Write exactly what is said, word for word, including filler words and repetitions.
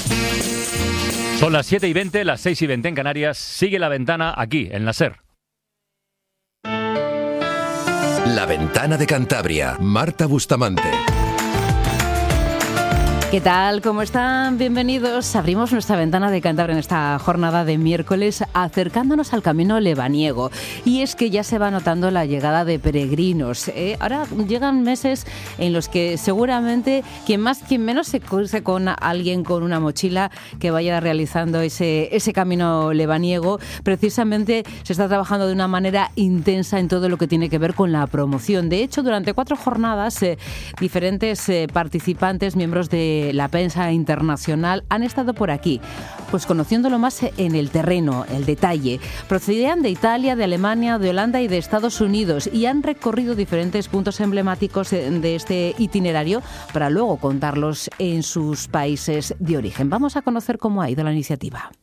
Son las siete y veinte, las seis y veinte en Canarias. Sigue La Ventana aquí, en la SER. La Ventana de Cantabria. Marta Bustamante. ¿Qué tal? ¿Cómo están? Bienvenidos. Abrimos nuestra ventana de Cantabria en esta jornada de miércoles acercándonos al camino lebaniego. Y es que ya se va notando la llegada de peregrinos. ¿eh? Ahora llegan meses en los que seguramente quien más, quien menos se cruce con alguien con una mochila que vaya realizando ese, ese camino lebaniego. Precisamente se está trabajando de una manera intensa en todo lo que tiene que ver con la promoción. De hecho, durante cuatro jornadas, eh, diferentes eh, participantes, miembros de la prensa internacional han estado por aquí, pues conociéndolo más en el terreno, el detalle. Procedían de Italia, de Alemania, de Holanda y de Estados Unidos y han recorrido diferentes puntos emblemáticos de este itinerario para luego contarlos en sus países de origen. Vamos a conocer cómo ha ido la iniciativa.